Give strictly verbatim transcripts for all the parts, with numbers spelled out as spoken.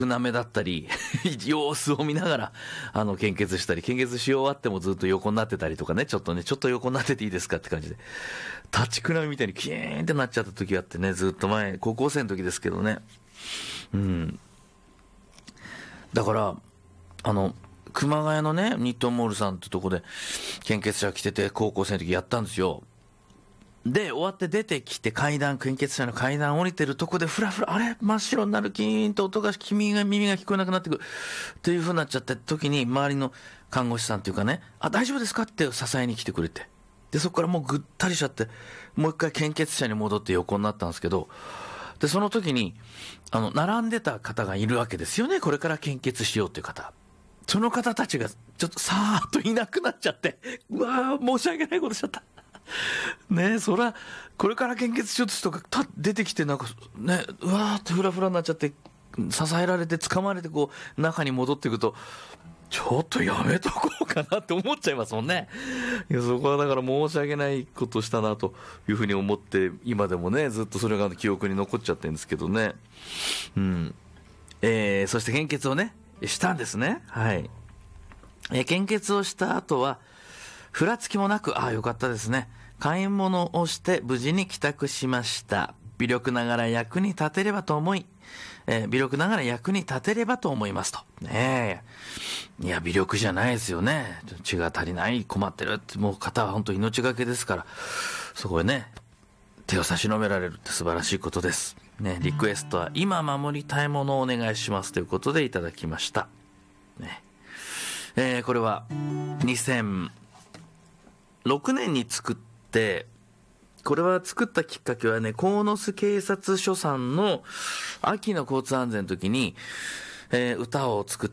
なめだったり様子を見ながらあの献血したり、献血し終わってもずっと横になってたりとかね、ちょっとねちょっと横になってていいですかって感じで立ちくらみみたいにキーンってなっちゃった時があってね、ずっと前高校生の時ですけどね。うんだからあの熊谷のねニットモールさんってとこで献血者来てて、高校生の時やったんですよ。で終わって出てきて階段、献血者の階段降りてるとこでフラフラ、あれ真っ白になる、キーンと音が耳が耳が聞こえなくなってくるっていう風になっちゃった時に、周りの看護師さんっていうかね、あ大丈夫ですかって支えに来てくれて、でそこからもうぐったりしちゃって、もう一回献血者に戻って横になったんですけど、でその時にあの並んでた方がいるわけですよね、これから献血しようっていう方。その方たちがちょっとさーっといなくなっちゃって、うわー申し訳ないことしちゃったねえ、そらこれから献血しようと人がた出てきて、なんかねうわーってフラフラになっちゃって、支えられて掴まれてこう中に戻っていくと、ちょっとやめとこうかなって思っちゃいますもんね。いやそこはだから申し訳ないことしたなというふうに思って、今でもねずっとそれが記憶に残っちゃってるんですけどね。うんえー、そして献血をねしたんですね。はい、えー、献血をした後はふらつきもなく、ああよかったですね、買い物をして無事に帰宅しました。微力ながら役に立てればと思い、えー、微力ながら役に立てればと思いますと。ねえ、いや微力じゃないですよね。血が足りない、困ってるって、もう方は本当命がけですから、そこへね手を差し伸べられるって素晴らしいことです。ね、リクエストは今守りたいものをお願いしますということでいただきました。ねえー、これはにせんろくねんに作って、これは作ったきっかけはね、鴻巣警察署さんの秋の交通安全の時に、えー、歌を作って、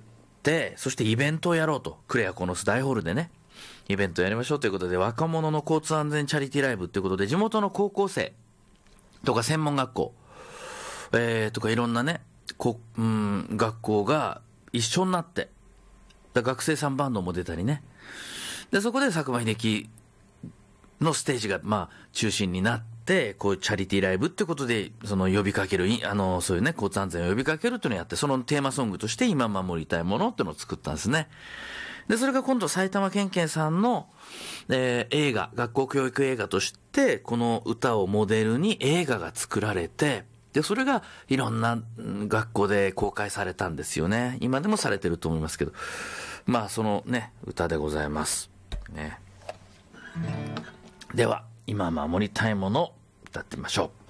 そしてイベントをやろうと、クレア鴻巣大ホールでねイベントやりましょうということで、若者の交通安全チャリティーライブということで、地元の高校生とか専門学校、えー、とかいろんなねこ、うん、学校が一緒になって、学生さんバンドも出たりね、でそこで佐久間秀樹のステージがまあ中心になって、こういうチャリティーライブってことで、その呼びかける、あのそういうね交通安全を呼びかけるっていうのをやって、そのテーマソングとして今守りたいものっていうのを作ったんですね。でそれが今度埼玉県警さんの、えー、映画、学校教育映画としてこの歌をモデルに映画が作られて、でそれがいろんな学校で公開されたんですよね。今でもされてると思いますけど、まあそのね歌でございますね。では今守りたいものを歌ってみましょう。